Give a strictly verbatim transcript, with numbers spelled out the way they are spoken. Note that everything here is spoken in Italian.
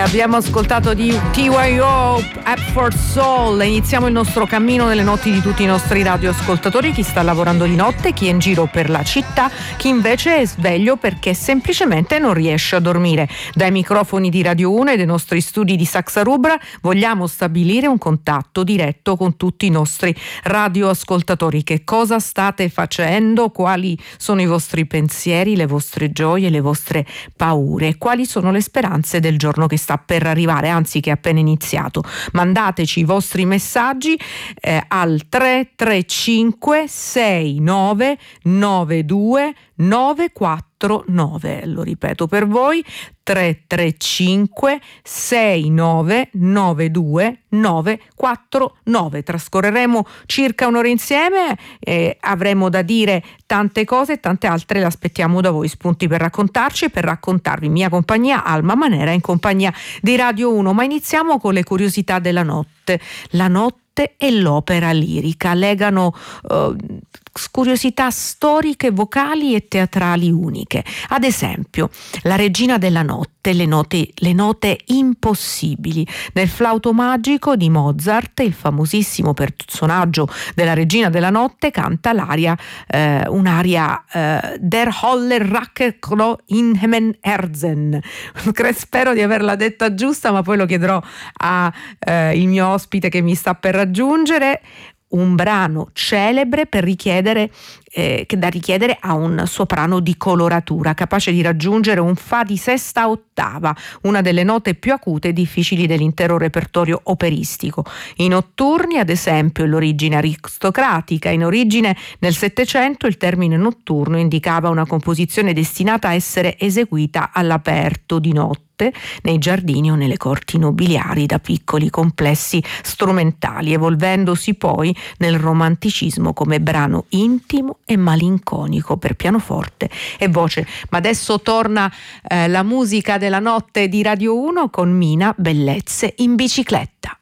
Abbiamo ascoltato di T Y O, App for Soul. Iniziamo il nostro cammino nelle notti di tutti i nostri radioascoltatori, chi sta lavorando di notte, chi è in giro per la città, chi invece è sveglio perché semplicemente non riesce a dormire. Dai microfoni di Radio uno e dei nostri studi di Saxa Rubra vogliamo stabilire un contatto diretto con tutti i nostri radioascoltatori. Che cosa state facendo? Quali sono i vostri pensieri, le vostre gioie, le vostre paure? Quali sono le speranze del giorno che sta per arrivare, anzi che è appena iniziato? Mandateci i vostri messaggi eh, al tre tre cinque sei nove nove due nove quattro nove. Lo ripeto per voi: tre tre cinque sei nove nove due nove quattro nove. Trascorreremo circa un'ora insieme e avremo da dire tante cose e tante altre le aspettiamo da voi, spunti per raccontarci e per raccontarvi. Mia compagnia Alma Manera in compagnia di Radio uno, ma iniziamo con le curiosità della notte. La notte e l'opera lirica legano uh, curiosità storiche, vocali e teatrali uniche. Ad esempio, La Regina della Notte, le note, le note impossibili. Nel Flauto Magico di Mozart, il famosissimo personaggio della Regina della Notte canta l'aria, eh, un'aria eh, Der Holler Rackerklo in Himmel Herzen. Spero di averla detta giusta, ma poi lo chiederò al eh, mio ospite che mi sta per raggiungere. Un brano celebre per richiedere, eh, che da richiedere a un soprano di coloratura, capace di raggiungere un fa di sesta ottava, una delle note più acute e difficili dell'intero repertorio operistico. I notturni, ad esempio, l'origine aristocratica. In origine nel Settecento il termine notturno indicava una composizione destinata a essere eseguita all'aperto di notte, nei giardini o nelle corti nobiliari, da piccoli complessi strumentali, evolvendosi poi nel romanticismo come brano intimo e malinconico per pianoforte e voce. Ma adesso torna eh, la musica della notte di Radio uno con Mina, Bellezze in bicicletta.